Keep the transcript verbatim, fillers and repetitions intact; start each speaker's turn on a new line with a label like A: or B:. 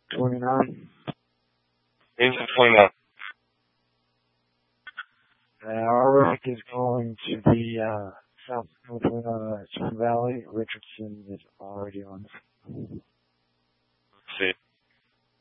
A: twenty-nine.
B: Into twenty-nine.
A: Uh, our wreck is going to the uh, South Dakota Sun Valley. Richardson is already on.
B: See.